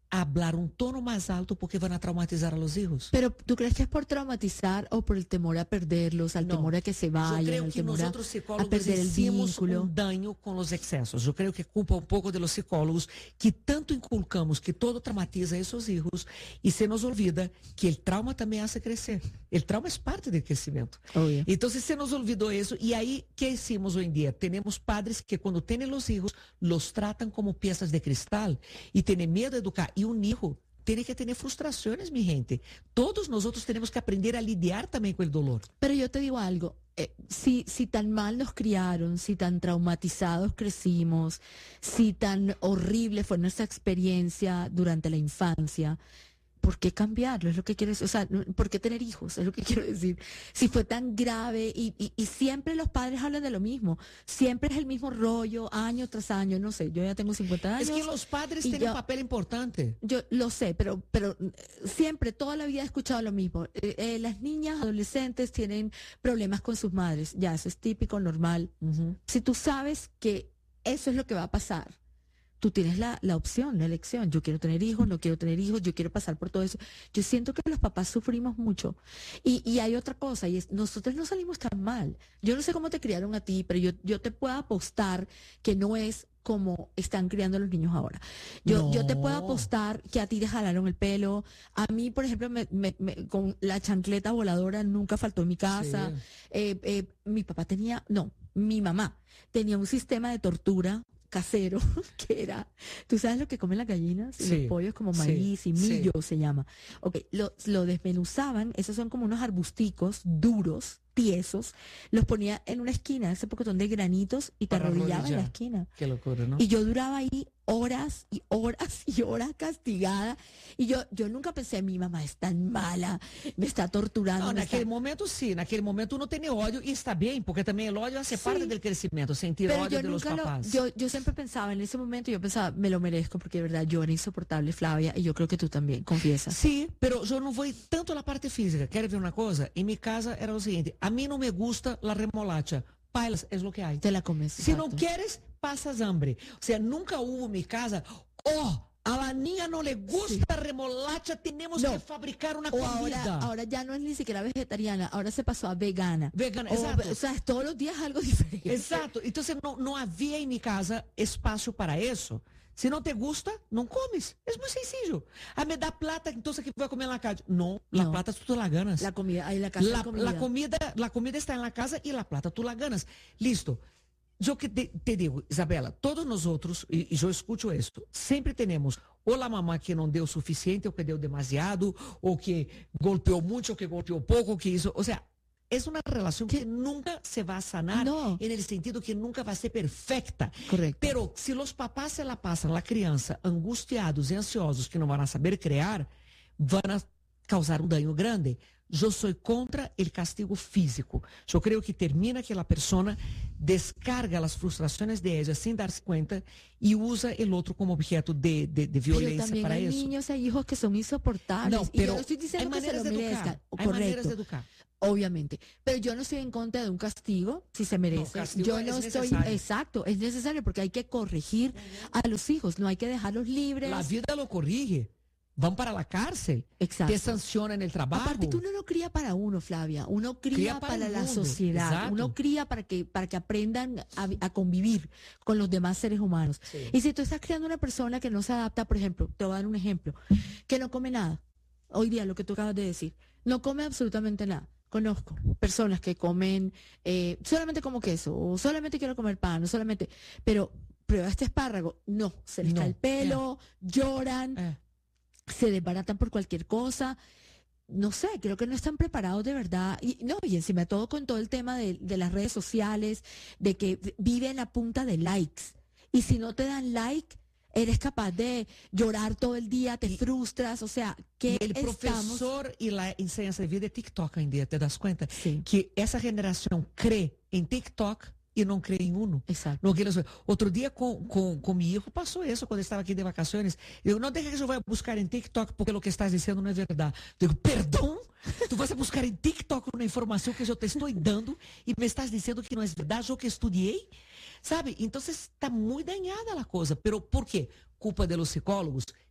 hablar un tono más alto porque van a traumatizar a los hijos. Pero ¿tú crees que es por traumatizar o por el temor a perderlos, al No. temor a que se vayan, Yo creo al que temor a, nosotros a psicólogos perder el hicimos vínculo? un daño con los excesos. Yo creo que culpa un poco de los psicólogos que tanto inculcamos que todo traumatiza a esos hijos y se nos olvida que el trauma también hace crecer. El trauma es parte del crecimiento. Oh, yeah. Entonces se nos olvidó eso y ahí, ¿qué hicimos hoy en día? Tenemos padres que cuando tienen los hijos los tratan como piezas de cristal y tienen miedo de educar. Y un hijo tiene que tener frustraciones, mi gente. Todos nosotros tenemos que aprender a lidiar también con el dolor. Pero yo te digo algo, eh, si, si tan mal nos criaron, si tan traumatizados crecimos, si tan horrible fue nuestra experiencia durante la infancia, ¿por qué cambiarlo? Es lo que quiero decir. O sea, ¿por qué tener hijos? Es lo que quiero decir. Si fue tan grave y, y, y siempre los padres hablan de lo mismo. Siempre es el mismo rollo, año tras año. No sé, yo ya tengo cincuenta años. Es que los padres y tienen yo- un papel importante. Yo lo sé, pero, pero eh, siempre, toda la vida he escuchado lo mismo. Eh, eh, las niñas, adolescentes tienen problemas con sus madres. Ya, eso es típico, normal. Si tú sabes que eso es lo que va a pasar, tú tienes la, la opción, la elección. Yo quiero tener hijos, no quiero tener hijos, yo quiero pasar por todo eso. Yo siento que los papás sufrimos mucho. Y, y hay otra cosa, y es, nosotros no salimos tan mal. Yo no sé cómo te criaron a ti, pero yo, yo te puedo apostar que no es como están criando a los niños ahora. Yo, No. yo te puedo apostar que a ti te jalaron el pelo. A mí, por ejemplo, me, me- me- con la chancleta voladora nunca faltó en mi casa. Sí. Eh, eh, mi papá tenía, no, mi mamá tenía un sistema de tortura casero que era, ¿tú sabes lo que comen las gallinas y Sí, los pollos? Como sí, maíz y sí. millo se llama. Ok, lo, lo desmenuzaban, esos son como unos arbusticos duros, tiesos, los ponía en una esquina, ese pocotón de granitos y te Para arrodillaba en la arrodillar. esquina. Qué locura, ¿no? Y yo duraba ahí horas y horas y horas castigada. Y yo, yo nunca pensé, mi mamá es tan mala, me está torturando. Não, me naquele está-". momento sim, naquele momento uno tem ódio e está bem, porque também o ódio hace Sí. parte del crecimiento, sentir Pero ódio yo de los nunca lo, papás. yo, yo siempre pensaba, en ese momento yo pensaba, me lo merezco, porque de verdad yo era insoportable, Flavia, y yo creo que tú también, confiesa. Sim, pero eu não vou tanto na parte física. Quer ver uma coisa? Em minha casa era o seguinte, a mim não me gusta la remolacha. Pailas, é o que há. Te la comes. Se não exacto. queres, passas hambre. O sea, nunca hubo en mi casa, oh, a la niña no le gusta remolacha, tenemos No. que fabricar una O ahora, comida. ahora ya no es ni siquiera vegetariana, ahora se pasó a vegana. Vegana, o, exato. O sea, es todos los días algo diferente. Exato. Então, não, não havia em minha casa espaço para isso. Se não te gusta, não comes. É muito sencillo. Ah, me dá plata, então você vai comer na casa. Não, la No. plata tu la ganas. La comida, ahí la casa La, hay comida. la comida, la comida está na casa e la plata tu la ganas. Listo. Eu que te, te digo, Isabela, todos nós outros, e, e eu escuto isso, sempre temos ou a mamãe que não deu o suficiente, ou que deu demasiado, ou que golpeou muito, ou que golpeou pouco, ou que isso. Ou seja, é uma relação que nunca se vai sanar, No. en el sentido que nunca vai ser perfecta. Correcto. Pero se os papás se la passam, a criança, angustiados e ansiosos, que não vão saber criar, vão causar um dano grande. Eu sou contra o castigo físico. Eu creio que termina que a pessoa descarga as frustrações de ella sem dar-se conta e usa o outro como objeto de, de, de Pero violência también para hay isso. niños, hay hijos que son insoportables. No, y yo pero no estoy hay diciendo que se maneras lo de merezcan. educar. Hay Correcto. maneras de educar. Obviamente. Pero yo no estoy en contra de un castigo, si se merece. castigo yo es no estoy, necesario. exacto, es necesario porque hay que corregir a los hijos, no hay que dejarlos libres. La vida lo corrige. Van para la cárcel. Exacto. Te sancionan el trabajo. Aparte que uno no cría para uno, Flavia, uno cría, Cría para para, el la mundo, sociedad, exacto. uno cría para que, para que aprendan a, a convivir con los demás seres humanos. Sí. Y si tú estás creando una persona que no se adapta, por ejemplo, te voy a dar un ejemplo, que no come nada, hoy día lo que tú acabas de decir, no come absolutamente nada. Conozco personas que comen, eh, solamente como queso, o solamente quiero comer pan, o solamente, pero prueba este espárrago, no, se les No, cae el pelo, lloran, Eh. se desbaratan por cualquier cosa. No sé, creo que no están preparados de verdad. Y no, y encima de todo con todo el tema de, de las redes sociales, de que viven a punta de likes. Y si no te dan like, eres capaz de llorar todo el día, te frustras, o sea, que E el estamos... professor e a enseñança de vida é TikTok hoje em dia, te das conta? Sim. Que essa geração crê em TikTok e não crê em Uno. Exato. No que eles- Outro dia com, com, com meu hijo passou isso, quando eu estava aqui de vacações. Eu não deixa que eu vá buscar em TikTok porque o que estás dizendo não é verdade. Eu digo, perdão? Tu vas a buscar em TikTok uma informação que eu te estou dando e me estás dizendo que não é verdade, eu que estudei? Sabe? Então está muito danhada a coisa. Pero por quê? Culpa de los psicólogos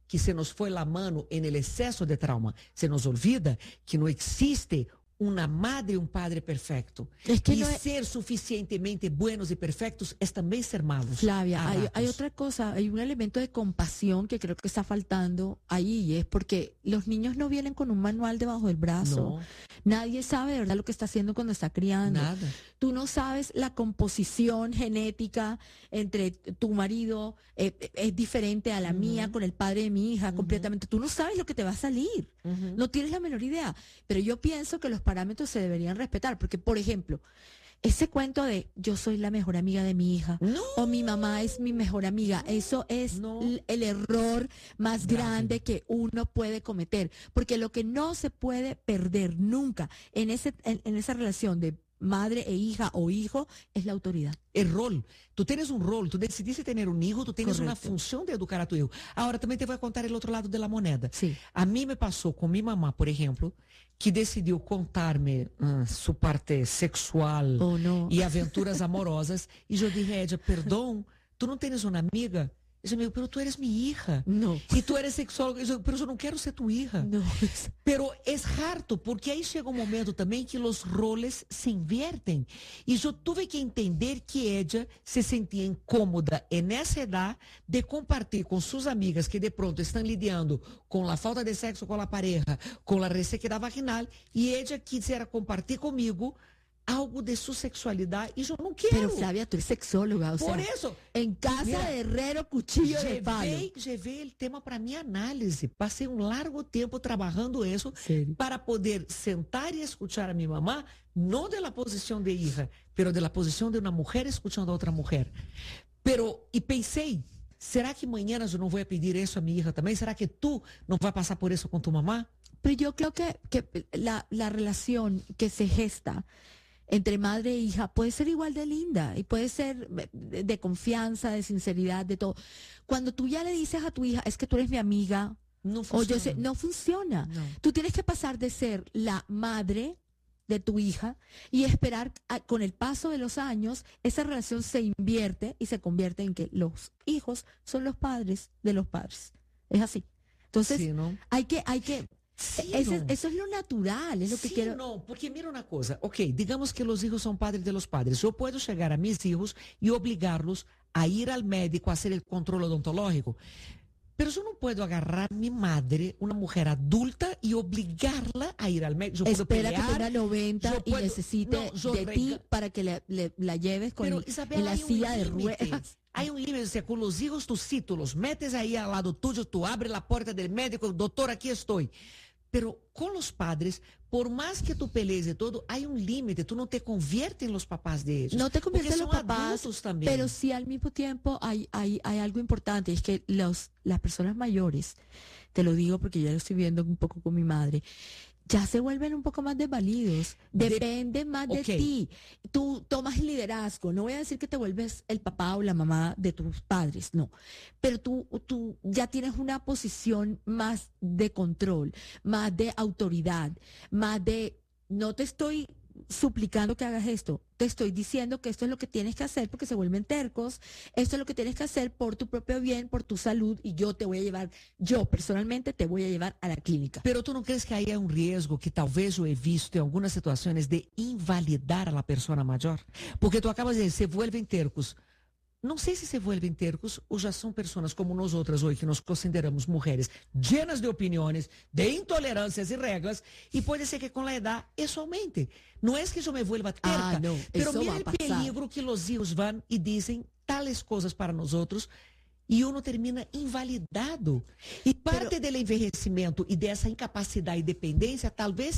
que se nos foi la mano en el exceso de trauma. Se nos olvida que no existe una madre y un padre perfecto. Es que y no es... ser suficientemente buenos y perfectos es también ser malos. Flavia, hay, hay otra cosa, hay un elemento de compasión que creo que está faltando ahí, y es porque los niños no vienen con un manual debajo del brazo. No. Nadie sabe de verdad lo que está haciendo cuando está criando. Nada. Tú no sabes la composición genética entre tu marido, eh, es diferente a la uh-huh. mía, con el padre de mi hija, uh-huh. completamente. Tú no sabes lo que te va a salir. Uh-huh. No tienes la menor idea. Pero yo pienso que los parámetros se deberían respetar, porque, por ejemplo, ese cuento de yo soy la mejor amiga de mi hija no. o mi mamá es mi mejor amiga, eso es no. el error más Grave. grande que uno puede cometer, porque lo que no se puede perder nunca en ese en, en esa relación de madre e hija o hijo es la autoridad. El rol. Tú tienes un rol, tú decidiste tener un hijo, tú tienes Correcto. una función de educar a tu hijo. Ahora también te voy a contar el otro lado de la moneda. Sí. A mí me pasó con mi mamá, por ejemplo, que decidiu contar-me uh, sua parte sexual oh, no. e aventuras amorosas. E eu dije a ella, perdão, tu não tens uma amiga? Ella me dijo, pero tú eres mi hija. No. Y tú eres sexóloga. Yo, pero yo no quiero ser tu hija. No. Pero es harto, porque ahí llega un momento también que los roles se invierten. Y yo tuve que entender que ella se sentía incómoda en esa edad de compartir con sus amigas que de pronto están lidiando con la falta de sexo con la pareja, con la resequedad vaginal, y ella quisiera compartir conmigo algo de su sexualidad y yo no quiero. Pero Flavia, tú eres sexóloga, o Por sea, eso. en casa Mira, de herrero, cuchillo de llevé, palo. Llevé el tema para mi análisis. Pasé un largo tiempo trabajando eso ¿Serio? para poder sentar y escuchar a mi mamá, no de la posición de hija, pero de la posición de una mujer escuchando a otra mujer. Pero, y pensé, ¿será que mañana yo no voy a pedir eso a mi hija también? ¿Será que tú no vas a pasar por eso con tu mamá? Pero yo creo que, que la, la relación que se gesta entre madre e hija puede ser igual de linda y puede ser de, de confianza, de sinceridad, de todo. Cuando tú ya le dices a tu hija, es que tú eres mi amiga, no o funciona. yo sé, no funciona. No. Tú tienes que pasar de ser la madre de tu hija y esperar a, con el paso de los años, esa relación se invierte y se convierte en que los hijos son los padres de los padres. Es así. Entonces, Sí, ¿no? hay que, hay que, Sí, ese- no. eso es lo natural, es lo que Sí, quiero. no, porque mira una cosa, ok, digamos que los hijos son padres de los padres. Yo puedo llegar a mis hijos y obligarlos a ir al médico a hacer el control odontológico. Pero yo no puedo agarrar a mi madre, una mujer adulta, y obligarla a ir al médico. Yo puedo Espera que pelear, tenga noventa yo y puedo- necesite no, yo de rega- ti para que le- le- la lleves con, Pero, Isabel, en la hay un silla de límite. ruedas. Hay un límite, o sea, con los hijos tú sí, tú los metes ahí al lado tuyo, tú abres la puerta del médico, doctor, aquí estoy. Pero con los padres, por más que tú pelees de todo, hay un límite, tú no te conviertes en los papás de ellos. No te conviertes en porque los son papás, adultos también. pero sí al mismo tiempo hay, hay, hay algo importante, es que los, las personas mayores, te lo digo porque ya lo estoy viendo un poco con mi madre, ya se vuelven un poco más desvalidos, De- dependen más de Ok. ti. Tú tomas el liderazgo, no voy a decir que te vuelves el papá o la mamá de tus padres, no, pero tú, tú ya tienes una posición más de control, más de autoridad, más de, no te estoy suplicando que hagas esto, te estoy diciendo que esto es lo que tienes que hacer porque se vuelven tercos, esto es lo que tienes que hacer por tu propio bien, por tu salud, y yo te voy a llevar, yo personalmente te voy a llevar a la clínica. Pero tú no crees que ahí hay un riesgo que tal vez yo he visto en algunas situaciones de invalidar a la persona mayor? Porque tú acabas de decir, se vuelven tercos. No sé si se vuelven tercos o ya son personas como nosotras hoy, que nos consideramos mujeres llenas de opiniones, de intolerancias y reglas, y puede ser que con la edad eso aumente. No es que yo me vuelva terca, Ah, no, pero eso mira va a el pasar. peligro que los hijos van y dicen tales cosas para nosotros e uno termina invalidado. E parte do envelhecimento e dessa incapacidade e dependência, talvez